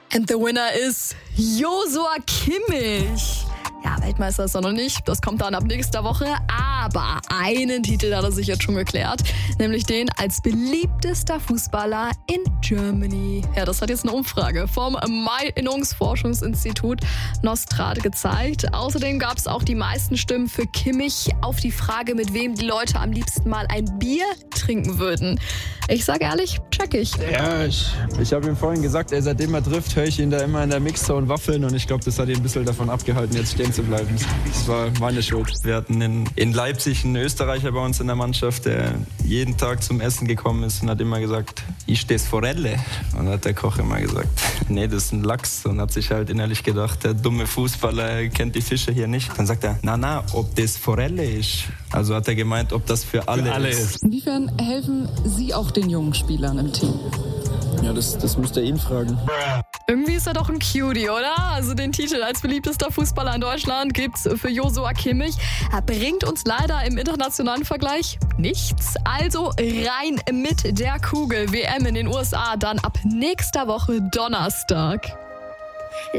And the winner is Joshua Kimmich. Ja, Weltmeister ist er noch nicht. Das kommt dann ab nächster Woche. Aber einen Titel hat er sich jetzt schon geklärt. Nämlich den als beliebtester Fußballer in Germany. Ja, das hat jetzt eine Umfrage vom Meinungsforschungsinstitut Nostrad gezeigt. Außerdem gab es auch die meisten Stimmen für Kimmich auf die Frage, mit wem die Leute am liebsten mal ein Bier trinken würden. Ich sage ehrlich, check ich. Ja, ich habe ihm vorhin gesagt, seitdem er trifft, höre ich ihn da immer in der Mixzone waffeln und ich glaube, das hat ihn ein bisschen davon abgehalten, jetzt stehen zu bleiben. Das war meine Schuld. Wir hatten in Leipzig einen Österreicher bei uns in der Mannschaft, der jeden Tag zum Essen gekommen ist und hat immer gesagt, ich steh's Forelle. Und dann hat der Koch immer gesagt, nee, das ist ein Lachs, und hat sich halt innerlich gedacht, der dumme Fußballer kennt die Fische hier nicht. Dann sagt er, na, ob das Forelle ist. Also hat er gemeint, ob das für alle ist. Inwiefern helfen Sie auch den jungen Spielern im Team? Ja, das müsst ihr ihn fragen. Irgendwie ist er doch ein Cutie, oder? Also den Titel als beliebtester Fußballer in Deutschland gibt's für Joshua Kimmich. Er bringt uns leider im internationalen Vergleich nichts. Also rein mit der Kugel. WM in den USA dann ab nächster Woche Donnerstag.